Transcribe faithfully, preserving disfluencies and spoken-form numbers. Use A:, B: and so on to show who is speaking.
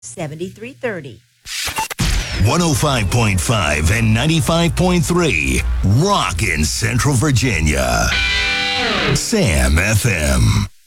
A: seventy-three thirty.
B: one oh five point five and ninety-five point three. Rock in Central Virginia. Sam F M.